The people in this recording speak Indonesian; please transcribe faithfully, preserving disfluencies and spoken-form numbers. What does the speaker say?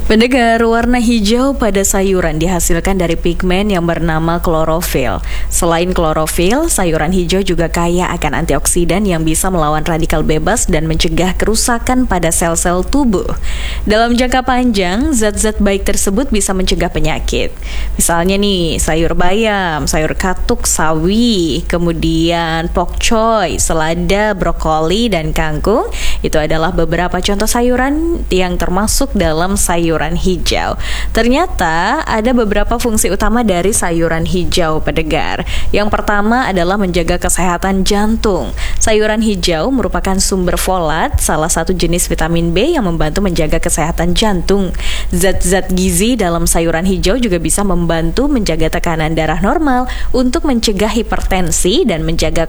Pendengar, warna hijau pada sayuran dihasilkan dari pigmen yang bernama klorofil. Selain klorofil, sayuran hijau juga kaya akan antioksidan yang bisa melawan radikal bebas dan mencegah kerusakan pada sel-sel tubuh. Dalam jangka panjang, zat-zat baik tersebut bisa mencegah penyakit. Misalnya nih, sayur bayam, sayur katuk, sawi, kemudian pok choy, selada, brokoli, dan kangkung. Itu adalah beberapa contoh sayuran yang termasuk dalam sayuran hijau. Ternyata ada beberapa fungsi utama dari sayuran hijau, pendengar. Yang pertama adalah menjaga kesehatan jantung. Sayuran hijau merupakan sumber folat, salah satu jenis vitamin B yang membantu menjaga kesehatan jantung. Zat-zat gizi dalam sayuran hijau juga bisa membantu menjaga tekanan darah normal untuk mencegah hipertensi dan menjaga